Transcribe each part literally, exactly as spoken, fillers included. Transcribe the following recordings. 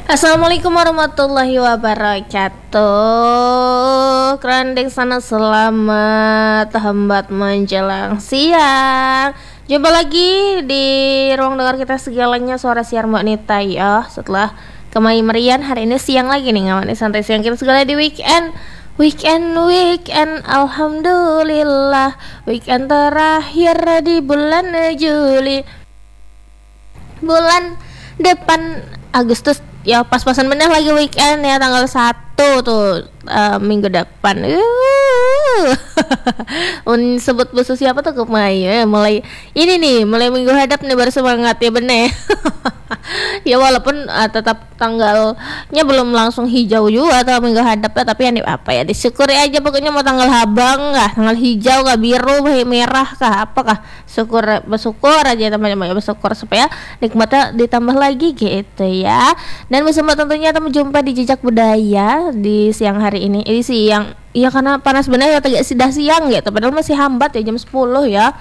Assalamualaikum warahmatullahi wabarakatuh. Kerandeng sana selamat hambat menjelang siang. Jumpa lagi di ruang dengar kita segalanya, suara siar Mbak Nita ya. Setelah kemai merian, hari ini siang lagi nih ngawani santai siang kita segala di weekend. Weekend, weekend, alhamdulillah. Weekend terakhir di bulan Juli. Bulan depan Agustus ya, pas-pasan bener lagi weekend ya, tanggal satu tuh uh, minggu depan. Uh. Un sebut busu siapa tuh kemai ya, mulai ini nih, mulai minggu hadap nih baru semangat ya bener. Ya walaupun uh, tetap tanggalnya belum langsung hijau juga atau minggu hadap ya, tapi yang apa ya disyukuri aja pokoknya, mau tanggal habang kah, tanggal hijau kah, biru merah kah, apakah syukur, bersyukur aja teman-teman ya, bersyukur supaya nikmatnya ditambah lagi gitu ya. Dan bersama tentunya kita jumpa di Jejak Budaya di siang hari ini. Ini siang ya karena panas bener ya, tegak sudah siang gitu, padahal masih hambat ya, jam sepuluh ya.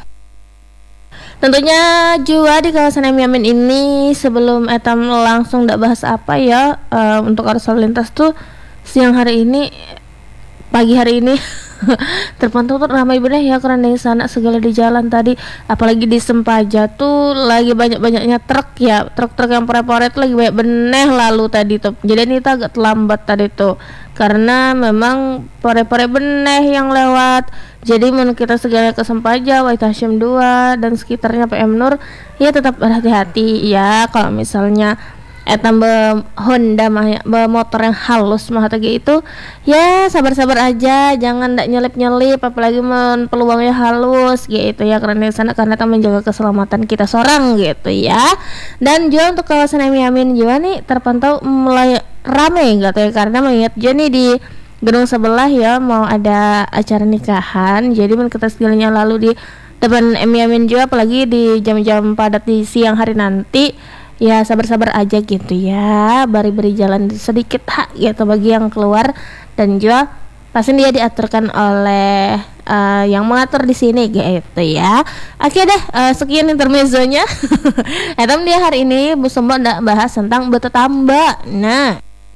Tentunya juga di kawasan Yamin ini, sebelum etam langsung ndak bahas apa ya, uh, untuk arus lalu lintas tuh siang hari ini, pagi hari ini terpantau tuh ramai bener ya, karena dari sana segala di jalan tadi, apalagi di Sempaja tuh lagi banyak-banyaknya truk ya, truk-truk yang pore-pore tuh lagi banyak bener lalu tadi tuh. Jadi ini tuh agak terlambat tadi tuh, karena memang pore-pore bener yang lewat. Jadi menurut kita segala ke Sempaja, Wahid Hasyim dua dan sekitarnya P M Nur ya tetap berhati-hati ya. Kalau misalnya etam be Honda mah ya, be motor yang halus mah tadi itu ya sabar-sabar aja, jangan ndak nyelip-nyelip, apalagi men peluangnya halus gitu ya, karena di sana karena kita menjaga keselamatan kita seorang gitu ya. Dan juga untuk kawasan Yamin juga nih terpantau mulai ramai gitu ya, karena mengingat juga nih di gedung sebelah ya mau ada acara nikahan, jadi men kita segalanya lalu di depan Yamin juga, apalagi di jam-jam padat di siang hari nanti. Ya sabar-sabar aja gitu ya, beri-beri jalan sedikit hak gitu bagi yang keluar, dan juga pasti dia diaturkan oleh uh, yang mengatur di sini gitu ya. Oke deh, uh, sekian intermezzonya. Etam dia hari ini Bu Sembo ndak bahas tentang betetamba. Nah,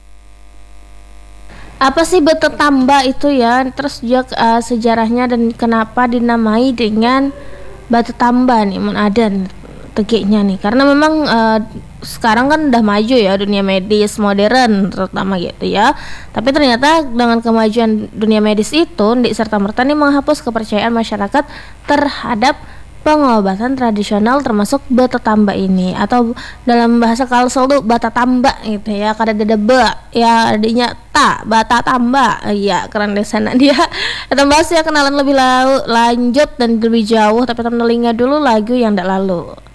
apa sih betetamba itu ya? Terus juga uh, sejarahnya dan kenapa dinamai dengan betetamba nih mun ada tegiknya nih, karena memang uh, sekarang kan udah maju ya dunia medis modern terutama gitu ya, tapi ternyata dengan kemajuan dunia medis itu di serta merta nih menghapus kepercayaan masyarakat terhadap pengobatan tradisional termasuk betetamba ini, atau dalam bahasa Kalsel tuh batatamba gitu ya, kada ada be ya adanya ta batatamba ya, keren di sana dia. Kita bahas ya kenalan lebih lau, lanjut dan lebih jauh, tapi teman telinga dulu lagu yang ndak lalu.